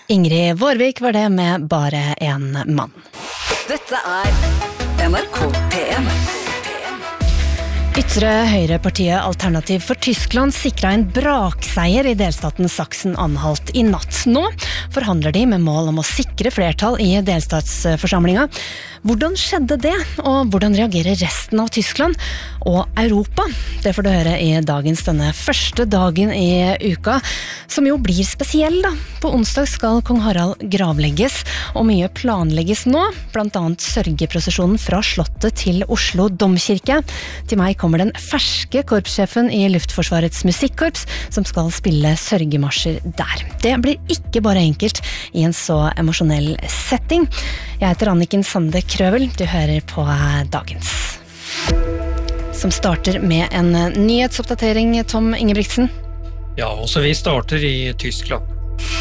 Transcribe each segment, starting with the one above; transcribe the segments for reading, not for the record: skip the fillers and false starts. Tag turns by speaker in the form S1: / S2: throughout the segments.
S1: Ingrid Vårvik var det med bare en mann.
S2: Dette NRK PM.
S1: Ytre høyrepartiet Alternativ for Tyskland sikret en brakseier i delstaten Sachsen-Anhalt i natt. Nå forhandler de med mål om å sikre flertall i delstatsforsamlinga. Hvordan skjedde det, og hvordan reagerer resten av Tyskland og Europa? Det får du høre i denne første dagen i uka, som jo blir spesiell da. På onsdag skal kong Harald gravlegges, og mye planlegges nå, blant annet sørgeprosesjonen fra Slottet til Oslo Domkirke. Til meg kommer den ferske korpssjefen i Luftforsvarets musikkorps, som skal spille sørgemarsjer der. Det blir ikke bare enkelt i en så emosjonell setting. Jeg heter Anniken Sande Krøvel, du hører på Dagens. Som starter med en nyhetsoppdatering, Tom Ingebrigtsen.
S3: Ja, også vi starter i Tyskland.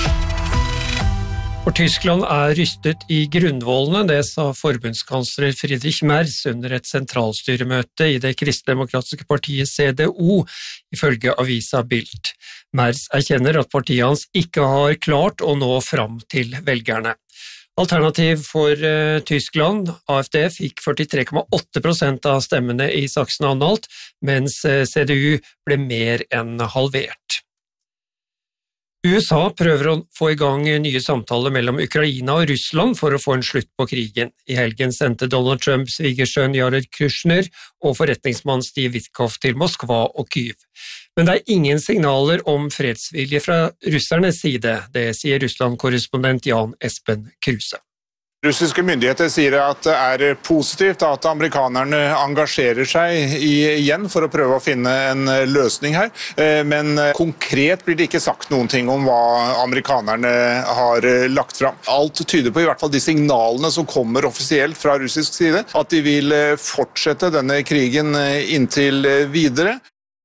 S3: For Tyskland rystet i grunnvollene, det sa forbundskansler Friedrich Merz under et sentralstyremøte i det kristendemokratiske partiet CDU, ifølge avisa Bild. Merz erkjenner at partiet hans ikke har klart å nå fram til velgerne. Alternativ for Tyskland, AfD, fikk 43,8% av stemmene i Sachsen-Anhalt, mens CDU ble mer enn halvert. USA prøver å få i gang nye samtaler mellom Ukraina og Russland for å få en slutt på krigen. I helgen sendte Donald Trumps svigersønn Jared Kushner og forretningsmann Steve Witkoff til Moskva og Kyiv. Men det ingen signaler om fredsvilje fra russernes side, det sier Russland-korrespondent Jan Espen Kruse.
S4: Russiske myndigheter sier at det positivt at amerikanerne engasjerer seg igjen for å prøve å finne en løsning her, men konkret blir det ikke sagt noen ting om hva amerikanerne har lagt fram. Alt tyder på, i hvert fall de signalene som kommer offisielt fra russisk side, at de vil fortsette denne krigen inntil videre.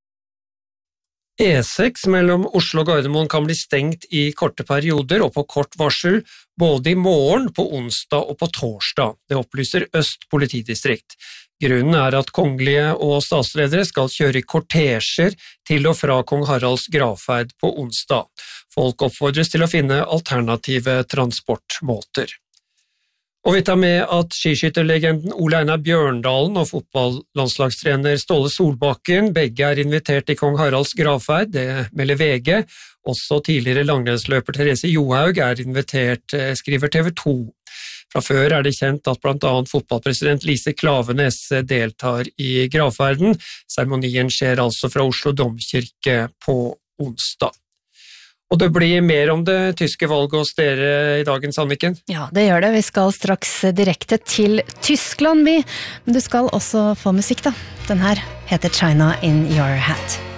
S3: E6 mellom Oslo og Gardermoen kan bli stengt i korte perioder og på kort varsel, både i morgen, på onsdag og på torsdag. Det opplyser Øst politidistrikt. Grunnen at kongelige og statsledere skal kjøre kortesjer til og fra kong Haralds gravferd på onsdag. Folk oppfordres til å finne alternative transportmåter. Og vi tar med at skiskytterlegenden Ole Einar Bjørndalen og fotballandslagstrener Ståle Solbakken begge invitert til kong Haralds gravferd, det melder VG. Også tidligere langrennsløper Therese Johaug invitert, skriver TV 2. Fra før det kjent at blant annet fotballpresident Lise Klaveness deltar i gravferden. Seremonien skjer altså fra Oslo Domkirke på onsdag. Og det blir mer om det tyske valget hos dere i dagens, Anniken?
S1: Ja, det gjør det. Vi skal straks direkte til Tyskland, men du skal også få musikk da. Den her heter China in Your Hat.